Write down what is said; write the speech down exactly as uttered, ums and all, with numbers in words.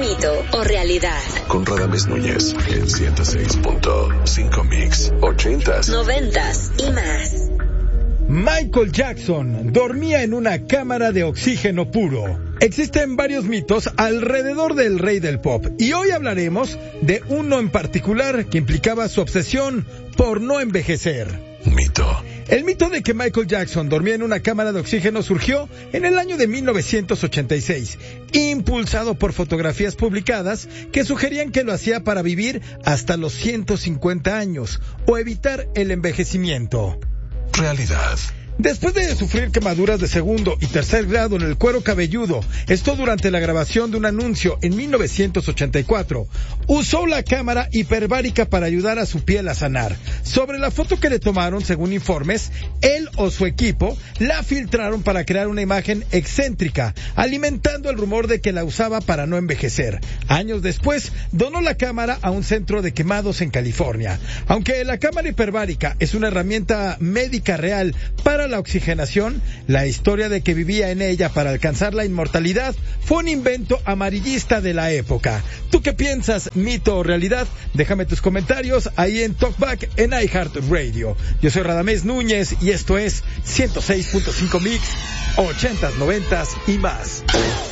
mito o realidad. Con Radamés Núñez en ciento seis punto cinco Mix, ochentas, noventas y más. Michael Jackson dormía en una cámara de oxígeno puro. Existen varios mitos alrededor del rey del pop y hoy hablaremos de uno en particular que implicaba su obsesión por no envejecer. Mito. El mito de que Michael Jackson dormía en una cámara de oxígeno surgió en el año de mil novecientos ochenta y seis, impulsado por fotografías publicadas que sugerían que lo hacía para vivir hasta los ciento cincuenta años o evitar el envejecimiento. Realidad. Después de sufrir quemaduras de segundo y tercer grado en el cuero cabelludo, esto durante la grabación de un anuncio en mil novecientos ochenta y cuatro, usó la cámara hiperbárica para ayudar a su piel a sanar. Sobre la foto que le tomaron, según informes, él o su equipo la filtraron para crear una imagen excéntrica, alimentando el rumor de que la usaba para no envejecer. Años después, donó la cámara a un centro de quemados en California. Aunque la cámara hiperbárica es una herramienta médica real para la oxigenación, la historia de que vivía en ella para alcanzar la inmortalidad fue un invento amarillista de la época. ¿Tú qué piensas, mito o realidad? Déjame tus comentarios ahí en Talkback en iHeartRadio. Yo soy Radamés Núñez y esto es ciento seis punto cinco Mix, ochentas, noventas y más.